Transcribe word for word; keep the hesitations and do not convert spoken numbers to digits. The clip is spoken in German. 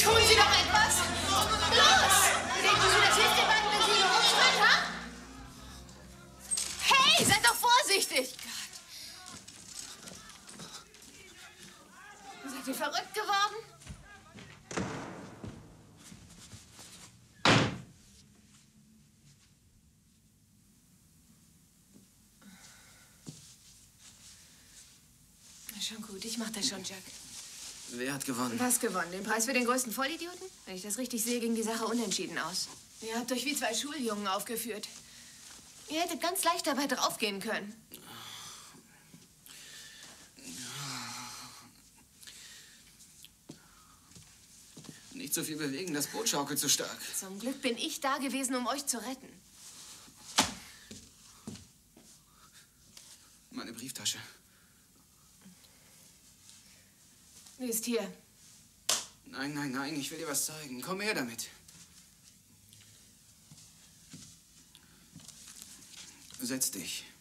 Tun Sie doch etwas! Los! Denken Sie, das hilft den beiden, wenn Sie hier rumschreien, ha? Hey, seid doch vorsichtig! Gott. Seid ihr verrückt geworden? Schon gut, ich mach das schon, Jack. Wer hat gewonnen? Was gewonnen? Den Preis für den größten Vollidioten? Wenn ich das richtig sehe, ging die Sache unentschieden aus. Ihr habt euch wie zwei Schuljungen aufgeführt. Ihr hättet ganz leicht dabei draufgehen können. Nicht so viel bewegen, das Boot schaukelt zu stark. Zum Glück bin ich da gewesen, um euch zu retten. Meine Brieftasche. Die ist hier. Nein, nein, nein, ich will dir was zeigen. Komm her damit. Setz dich.